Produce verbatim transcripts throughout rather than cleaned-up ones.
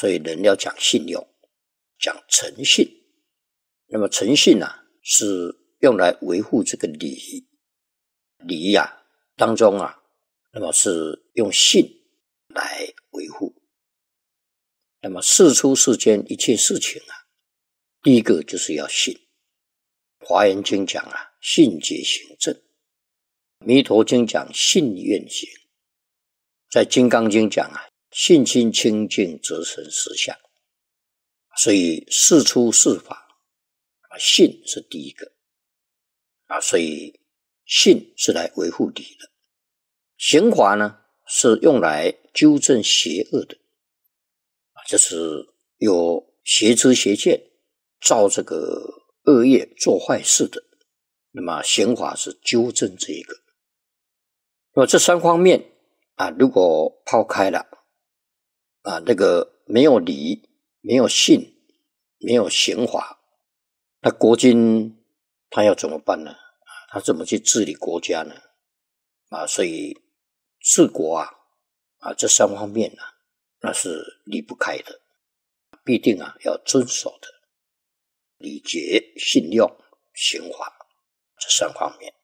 所以人要讲信用，讲诚信。那么诚信啊，是用来维护这个礼，礼啊当中啊，那么是用信来维护。那么事出世间一切事情啊，第一个就是要信。华严经讲啊，信解行证；弥陀经讲信愿行；在金刚经讲啊，信心清净则成实相。所以事出事法，信是第一个啊，所以信是来维护理的。刑法呢，是用来纠正邪恶的，就是有邪知邪见，造这个恶业做坏事的，那么刑法是纠正这一个。那么这三方面啊，如果抛开了啊，那个没有理，没有信，没有刑法，那国君他要怎么办呢？他怎么去治理国家呢？啊，所以治国啊，啊这三方面啊，那是离不开的，必定啊要遵守的。礼节、信用、刑法这三方面。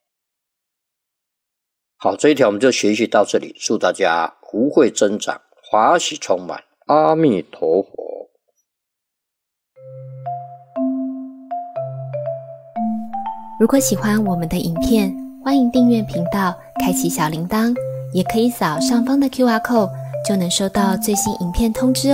好，这一条我们就学习到这里，祝大家福慧增长，法喜充满，阿弥陀佛。 如果喜欢我们的影片，欢迎订阅频道，开启小铃铛，也可以扫上方的 Q R code， 就能收到最新影片通知哦。